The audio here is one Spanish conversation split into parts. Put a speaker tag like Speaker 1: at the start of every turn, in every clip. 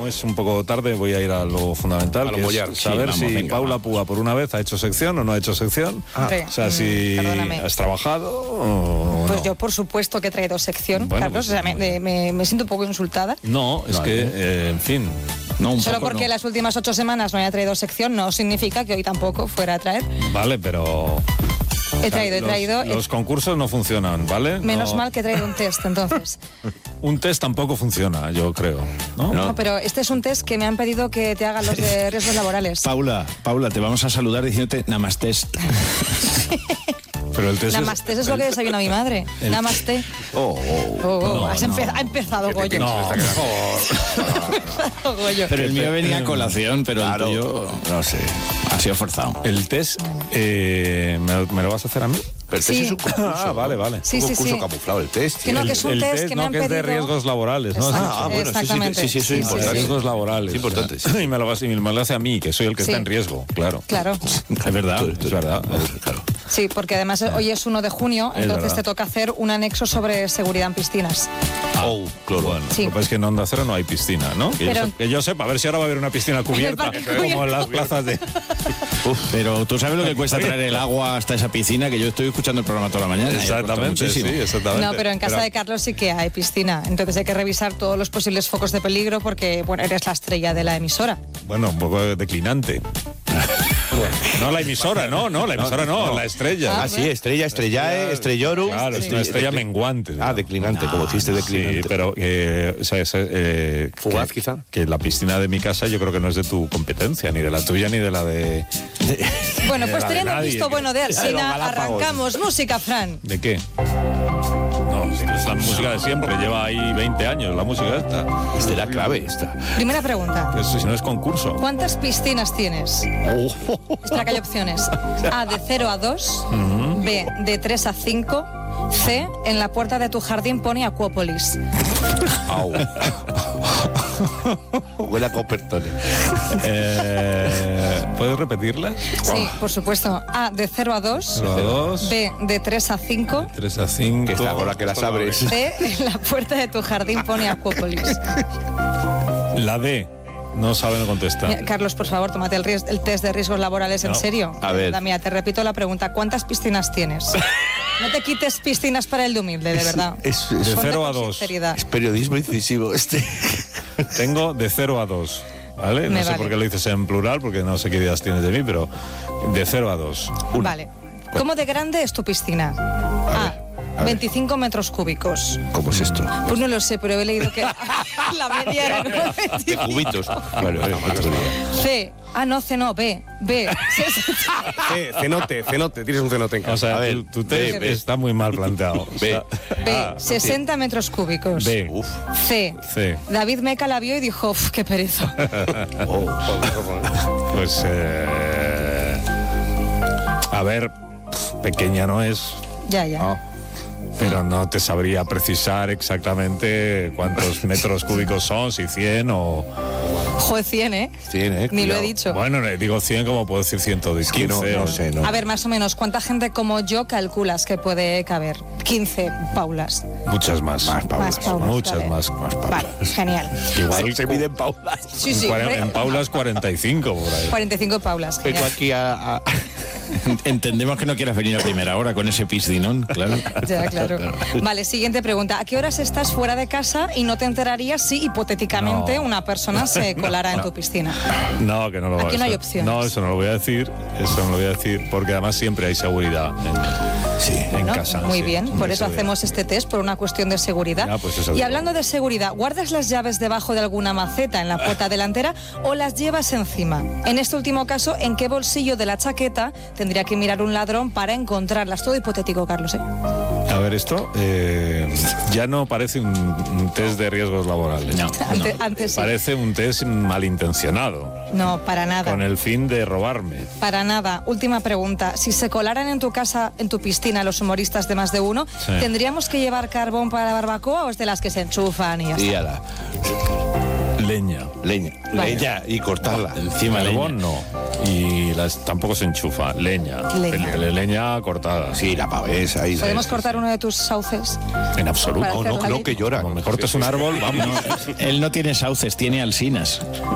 Speaker 1: como es un poco tarde, voy a ir a lo fundamental,
Speaker 2: a lo
Speaker 1: que
Speaker 2: mollar.
Speaker 1: es saber si Paula Púa por una vez ha hecho sección o no ha hecho sección.
Speaker 3: Hombre,
Speaker 1: O sea, si
Speaker 3: perdóname.
Speaker 1: has trabajado o
Speaker 3: Pues
Speaker 1: no.
Speaker 3: yo, por supuesto, que he traído sección,
Speaker 1: Bueno,
Speaker 3: Carlos.
Speaker 1: pues,
Speaker 3: O sea, me siento un poco insultada.
Speaker 1: No, es que, en fin.
Speaker 4: No,
Speaker 3: Solo porque las últimas 8 semanas no haya traído sección no significa que hoy tampoco fuera a traer.
Speaker 1: Vale, pero...
Speaker 3: He traído.
Speaker 1: Los concursos no funcionan, ¿vale?
Speaker 3: Menos
Speaker 1: No.
Speaker 3: mal que he traído un test, entonces.
Speaker 1: Un test tampoco funciona, yo creo, ¿no?
Speaker 3: No, pero este es un test que me han pedido que te hagan los de riesgos laborales.
Speaker 4: Paula, te vamos a saludar diciéndote Namastés.
Speaker 1: Pero el test
Speaker 3: Namaste, eso es lo que desayuna mi madre. Namaste. Ha empezado Goyo.
Speaker 1: No,
Speaker 3: Goyo.
Speaker 4: Pero el mío venía a colación, pero el tuyo, no sé, ha sido forzado.
Speaker 1: el test, ¿me lo vas a hacer a mí?
Speaker 2: Pero el test
Speaker 3: Sí.
Speaker 2: es un concurso.
Speaker 1: Vale.
Speaker 3: Sí,
Speaker 2: un
Speaker 3: sí,
Speaker 2: concurso
Speaker 3: sí.
Speaker 2: camuflado, el test.
Speaker 3: Que no, que es un test que me han
Speaker 1: que es de
Speaker 3: pedido.
Speaker 1: riesgos laborales, ¿no?
Speaker 3: Exacto.
Speaker 2: Bueno,
Speaker 3: Exactamente.
Speaker 2: sí,
Speaker 3: Sí,
Speaker 2: importante.
Speaker 1: Riesgos laborales.
Speaker 2: Es importante,
Speaker 1: o sea,
Speaker 2: sí.
Speaker 1: y me lo hace a mí, que soy el que
Speaker 3: Sí.
Speaker 1: está en riesgo, claro.
Speaker 3: Claro.
Speaker 1: Es verdad, es verdad.
Speaker 2: Claro.
Speaker 3: Sí, porque además hoy es 1 de junio,
Speaker 1: Es
Speaker 3: entonces
Speaker 1: verdad.
Speaker 3: te toca hacer un anexo sobre seguridad en piscinas.
Speaker 2: Oh, claro.
Speaker 1: Bueno,
Speaker 3: Sí.
Speaker 1: lo que pasa es que en Onda Cero no hay piscina, ¿no?
Speaker 3: Pero-
Speaker 1: Que yo sepa, a ver si ahora va a haber una piscina cubierta,
Speaker 3: parque
Speaker 1: como
Speaker 3: cubierto.
Speaker 1: en las plazas de...
Speaker 4: Pero tú sabes lo que cuesta traer el agua hasta esa piscina, que yo estoy escuchando el programa toda la mañana. y cuesta
Speaker 1: Exactamente, sí,
Speaker 4: muchísimo.
Speaker 1: exactamente.
Speaker 3: No, pero en casa de Carlos sí que hay piscina, entonces hay que revisar todos los posibles focos de peligro porque, bueno, eres la estrella de la emisora.
Speaker 1: Bueno, un poco declinante. No la emisora, no, la emisora no, la estrella.
Speaker 2: Ah, sí, estrella, estrellae, estrellorum.
Speaker 1: Claro, es una estrella menguante.
Speaker 2: Ah, declinante, como dijiste, declinante.
Speaker 1: Sí, pero o sea,
Speaker 2: Fugaz,
Speaker 1: que-
Speaker 2: quizá.
Speaker 1: Que la piscina de mi casa yo creo que no es de tu competencia, ni de la tuya, ni de la de...
Speaker 3: Bueno,
Speaker 1: de
Speaker 3: pues
Speaker 1: la de
Speaker 3: teniendo
Speaker 1: nadie,
Speaker 3: visto
Speaker 1: que-
Speaker 3: bueno de
Speaker 2: los
Speaker 3: Alsina,
Speaker 2: Galápagos.
Speaker 3: arrancamos. Música, Fran.
Speaker 1: ¿De qué? No, es la música de siempre, lleva ahí 20 años la música esta.
Speaker 2: Esta era clave, esta.
Speaker 3: Primera pregunta.
Speaker 1: Eso, si no es concurso.
Speaker 3: ¿Cuántas piscinas tienes? Espera que hay opciones. A, de 0 a 2. B, de 3 a 5. C, en la puerta de tu jardín pone Acuópolis.
Speaker 2: Au. Huele a Coppertone.
Speaker 1: ¿Puedes repetirlas?
Speaker 3: Sí, por supuesto. A, de 0 a 2.
Speaker 1: 0 a 2,
Speaker 3: B, de 3 a 5.
Speaker 1: 3 a 5...
Speaker 2: Que está ahora que las abres.
Speaker 3: C, en la puerta de tu jardín pone Acuópolis.
Speaker 1: La D. No saben contestar.
Speaker 3: Mira, Carlos, por favor, tómate el test de riesgos laborales en
Speaker 1: No.
Speaker 3: serio.
Speaker 2: A ver.
Speaker 3: Mira, te repito la pregunta. ¿Cuántas piscinas tienes? No te quites piscinas para el de humilde, de verdad.
Speaker 1: De
Speaker 3: Ponte
Speaker 1: 0 a
Speaker 3: con
Speaker 1: 2.
Speaker 3: sinceridad.
Speaker 2: Es periodismo incisivo este.
Speaker 1: Tengo de 0 a 2. ¿Vale? No
Speaker 3: Me
Speaker 1: sé
Speaker 3: vale.
Speaker 1: por qué lo dices en plural, porque no sé qué ideas tienes de mí, pero de 0 a 2.
Speaker 3: Vale. ¿Cómo de grande es tu piscina? A, 25 metros cúbicos.
Speaker 2: ¿Cómo es esto?
Speaker 3: Pues no lo sé, pero he leído que la media era
Speaker 2: De
Speaker 3: 25.
Speaker 2: cubitos. Vale,
Speaker 3: C. Ah, no, C no, B.
Speaker 5: Cenote, tienes un cenote en casa.
Speaker 1: O sea,
Speaker 2: A ver,
Speaker 1: tu test
Speaker 2: B.
Speaker 1: está muy mal planteado. O sea,
Speaker 3: B. 60 metros cúbicos.
Speaker 1: B.
Speaker 2: Uf.
Speaker 3: C.
Speaker 1: C.
Speaker 3: David Meca la vio y dijo, "Uf, qué pereza".
Speaker 1: Pues, a ver, pequeña no es,
Speaker 3: Ya, ya.
Speaker 1: ¿no? Pero no te sabría precisar exactamente cuántos metros cúbicos son, si 100 o...
Speaker 3: Joder, 100, ¿eh?
Speaker 2: 100,
Speaker 3: Ni lo he
Speaker 2: cuidado.
Speaker 3: dicho.
Speaker 1: Bueno, le digo 100 como puedo decir 115.
Speaker 2: Que no sé, no.
Speaker 3: A ver, más o menos, ¿cuánta gente como yo calculas que puede caber? 15 Paulas.
Speaker 1: Muchas más.
Speaker 3: Más Paulas,
Speaker 1: Muchas
Speaker 3: vale.
Speaker 1: más.
Speaker 3: Vale, genial.
Speaker 1: Igual
Speaker 2: Se miden paulas.
Speaker 3: Sí, sí.
Speaker 1: en Paulas 45 por ahí.
Speaker 3: 45 Paulas.
Speaker 2: Vengo
Speaker 3: Genial.
Speaker 2: aquí a...
Speaker 4: Entendemos que no quieras venir a primera hora con ese piscinón, claro.
Speaker 3: Ya, claro. Vale, siguiente pregunta. ¿A qué horas estás fuera de casa y no te enterarías si hipotéticamente
Speaker 1: No.
Speaker 3: una persona se colara en tu piscina?
Speaker 1: No, que no lo
Speaker 3: Aquí
Speaker 1: va
Speaker 3: no hay
Speaker 1: eso-
Speaker 3: opciones.
Speaker 1: No, eso no lo voy a decir. Eso no lo voy a decir porque además siempre hay seguridad en
Speaker 3: ¿No?
Speaker 1: casa.
Speaker 3: Muy
Speaker 1: sí,
Speaker 3: bien, por eso
Speaker 1: seguridad.
Speaker 3: hacemos este test, por una cuestión de seguridad.
Speaker 1: Ya, pues eso
Speaker 3: Y
Speaker 1: digo.
Speaker 3: hablando de seguridad, ¿guardas las llaves debajo de alguna maceta en la puerta delantera o las llevas encima? En este último caso, ¿en qué bolsillo de la chaqueta tendría que mirar un ladrón para encontrarlas? Todo hipotético, Carlos, ¿eh?
Speaker 1: A ver, esto ya no parece un test de riesgos laborales.
Speaker 4: No.
Speaker 3: Antes sí.
Speaker 1: Parece un test malintencionado,
Speaker 3: No, para nada.
Speaker 1: con el fin de robarme.
Speaker 3: Para nada. Última pregunta. Si se colaran en tu casa, en tu piscina, los humoristas de más de uno,
Speaker 1: Sí.
Speaker 3: ¿tendríamos que llevar carbón para la barbacoa o es de las que se enchufan y ya está?
Speaker 2: Y ala.
Speaker 1: Leña.
Speaker 2: Leña y cortarla.
Speaker 4: Encima
Speaker 1: Carbón no. Y tampoco se enchufa. Leña.
Speaker 3: Leña.
Speaker 1: Leña cortada.
Speaker 2: Sí, la pavesa. Y
Speaker 3: ¿Podemos cortar uno de tus sauces?
Speaker 1: En absoluto.
Speaker 3: Para hacer la
Speaker 2: No,
Speaker 3: leña?
Speaker 2: que llora.
Speaker 1: Como me cortes un árbol, vamos.
Speaker 4: Él no tiene sauces, tiene alsinas.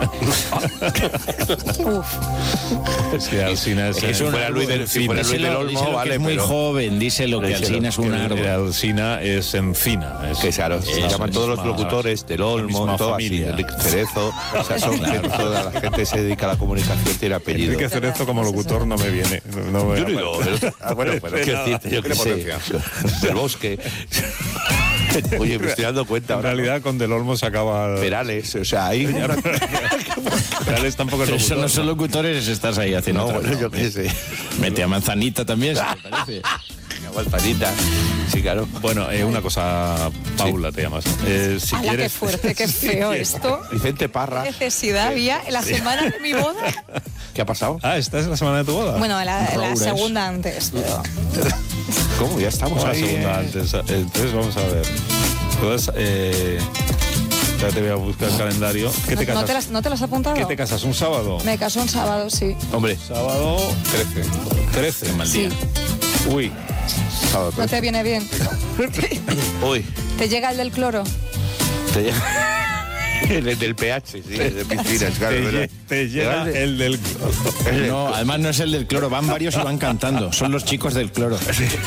Speaker 3: Uf.
Speaker 1: Es que Alsina es...
Speaker 2: Si fuera Luis del Olmo,
Speaker 4: Díselo
Speaker 2: vale,
Speaker 4: que es muy
Speaker 2: pero...
Speaker 4: joven, díselo que
Speaker 2: Díselo,
Speaker 4: alsina es un árbol.
Speaker 1: Alsina es encina.
Speaker 2: Que claro, se llaman todos los locutores del Olmo, todo así, Enrique Cerezo, o sea, son gente, toda la gente que se dedica a la comunicación tiene apellido.
Speaker 1: Enrique Cerezo como locutor no me viene. No me
Speaker 2: Yo no digo, bueno, pero quiero decirte, yo qué sé, del Bosque. Oye, me estoy dando cuenta
Speaker 1: En
Speaker 2: ahora, ¿no?
Speaker 1: realidad con Del Olmo se acaba...
Speaker 2: Perales, o sea, ahí...
Speaker 1: Perales tampoco es
Speaker 4: Pero eso
Speaker 1: locutor.
Speaker 4: no son locutores, estás ahí haciendo
Speaker 2: No,
Speaker 4: otra
Speaker 2: bueno,
Speaker 4: cosa.
Speaker 2: yo qué sé.
Speaker 4: Mete a Manzanita también, si te parece.
Speaker 2: Manzanita. Sí, claro.
Speaker 1: Bueno, una cosa, Paula te llamas. Si
Speaker 3: ¡Hala, qué
Speaker 1: quieres...
Speaker 3: fuerte, qué feo esto!
Speaker 2: Vicente Parra.
Speaker 3: ¿Qué necesidad había en la semana de mi boda?
Speaker 2: ¿Qué ha pasado?
Speaker 1: Ah, ¿esta es la semana de tu boda?
Speaker 3: Bueno, la
Speaker 4: Roures.
Speaker 3: segunda antes, pero...
Speaker 2: ¿Cómo? Ya estamos
Speaker 1: la
Speaker 2: ahí.
Speaker 1: segunda antes. Entonces vamos a ver. Entonces, ya te voy a buscar el calendario. ¿Qué te casas?
Speaker 3: ¿No te las has apuntado?
Speaker 1: ¿Qué te casas? ¿Un sábado?
Speaker 3: Me casó un sábado, sí.
Speaker 2: Hombre,
Speaker 1: Sábado 13.
Speaker 4: Mal
Speaker 3: Sí.
Speaker 4: día.
Speaker 1: Uy.
Speaker 2: sábado.
Speaker 3: ¿No te viene bien?
Speaker 2: Uy,
Speaker 3: ¿Te llega el del cloro?
Speaker 2: te llega... El del pH, sí, de piscinas, claro. ¿verdad?
Speaker 1: Te llega el del...
Speaker 4: No, además no es el del cloro, van varios y van cantando. Son los chicos del cloro.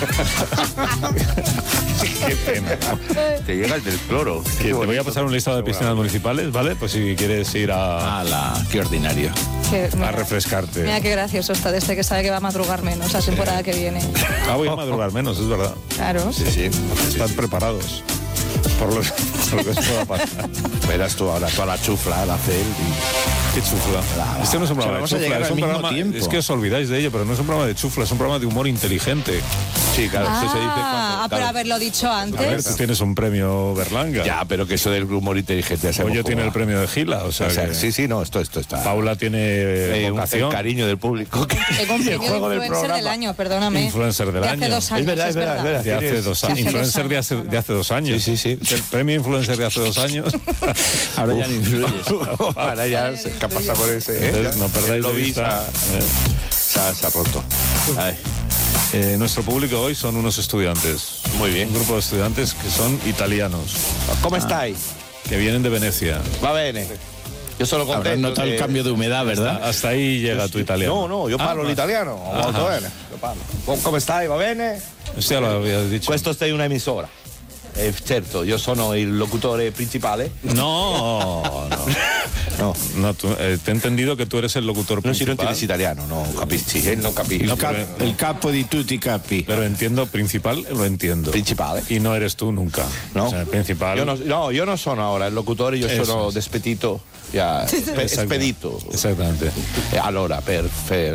Speaker 1: Qué pena.
Speaker 2: Te llega el del cloro.
Speaker 1: Que te voy a pasar un listado de piscinas municipales, ¿vale? Pues si quieres ir a
Speaker 4: ¡Hala! ¡Qué ordinario!
Speaker 1: refrescarte.
Speaker 3: Mira qué gracioso está este que sabe que va a madrugar menos la temporada que viene.
Speaker 1: Voy a madrugar menos, es verdad.
Speaker 3: Claro.
Speaker 2: Sí, sí.
Speaker 1: Están preparados por lo que se pueda pasar.
Speaker 2: Verás tú ahora toda la chufla, la cel
Speaker 1: Qué chufla. Este no es un programa de
Speaker 4: vamos a
Speaker 1: chufla,
Speaker 4: llegar
Speaker 1: es
Speaker 4: al
Speaker 1: un
Speaker 4: mismo
Speaker 1: programa...
Speaker 4: tiempo.
Speaker 1: Es que os olvidáis de ello, pero no es un programa de chufla, es un programa de humor inteligente.
Speaker 2: Sí, claro. Eso se dice cuando...
Speaker 3: Pero haberlo dicho
Speaker 1: A ver,
Speaker 3: antes.
Speaker 1: tú tienes un premio Berlanga.
Speaker 2: Ya, pero que eso del humor inteligente... ya sabemos
Speaker 1: Oye,
Speaker 2: cómo
Speaker 1: tiene
Speaker 2: va.
Speaker 1: el premio de Gila, o sea,
Speaker 2: O sea,
Speaker 1: que
Speaker 2: sí, no, esto está...
Speaker 1: Paula tiene
Speaker 2: el
Speaker 1: vocación.
Speaker 2: cariño del público.
Speaker 3: Tengo un premio de influencer del año, perdóname.
Speaker 1: Influencer del
Speaker 3: de
Speaker 1: año.
Speaker 3: hace 2 años.
Speaker 2: Es verdad, es verdad.
Speaker 1: De hace 2 años.
Speaker 3: De hace
Speaker 1: Influencer
Speaker 3: 2
Speaker 1: de hace 2 años.
Speaker 2: Sí, sí, sí.
Speaker 1: El premio influencer de hace 2 años.
Speaker 4: Ahora ya no influyes.
Speaker 2: Ahora ya se pasa por ese...
Speaker 1: Entonces, no perdáis de vista.
Speaker 2: Se ha roto. Ay,
Speaker 1: Nuestro público hoy son unos estudiantes.
Speaker 2: muy bien.
Speaker 1: Un grupo de estudiantes que son italianos,
Speaker 2: ¿Cómo estáis?
Speaker 1: que vienen de Venecia.
Speaker 2: Va bene. Yo solo
Speaker 4: Habrás
Speaker 2: contento.
Speaker 4: notado el cambio de humedad, ¿verdad?
Speaker 1: Hasta ahí llega tu italiano.
Speaker 2: No, io parlo l'italiano, molto bene. Io parlo. Come stai? Va bene?
Speaker 1: Esto ya lo habías dicho.
Speaker 2: Questo è una emisora. Certo, io sono il locutore principale.
Speaker 1: No,
Speaker 2: No,
Speaker 1: te he entendido que tú eres el locutor
Speaker 2: non si non
Speaker 1: principal.
Speaker 2: ti italiano, no, capisci? Non capisci.
Speaker 4: El capo di tutti i capi.
Speaker 1: Pero entiendo, principal lo entiendo.
Speaker 2: Principale.
Speaker 1: Y no eres tú nunca.
Speaker 2: No.
Speaker 1: O sea, el principal.
Speaker 2: Io non sono ora il locutore, io
Speaker 1: Eso
Speaker 2: sono
Speaker 1: es.
Speaker 2: despedito. Ya,
Speaker 1: Exacto.
Speaker 2: spedito.
Speaker 1: Exactamente.
Speaker 2: Allora, per fare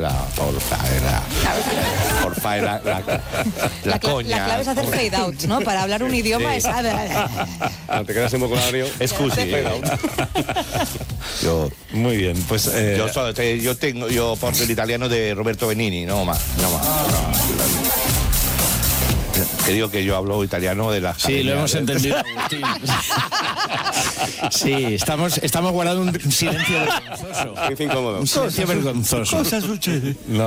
Speaker 2: la cogna.
Speaker 3: La clave es hacer fade out, ¿no? Para hablar un idioma es...
Speaker 2: Te quedas en vocabolario. Scusi.
Speaker 1: Muy bien, pues.
Speaker 2: Yo porto el italiano de Roberto Benigni, no más. Te digo que yo hablo italiano de la...
Speaker 4: Sí, lo hemos entendido, Agustín. Sí, estamos guardando un silencio vergonzoso.
Speaker 2: Qué incómodo.
Speaker 4: Un silencio vergonzoso.
Speaker 2: sucede?
Speaker 1: No,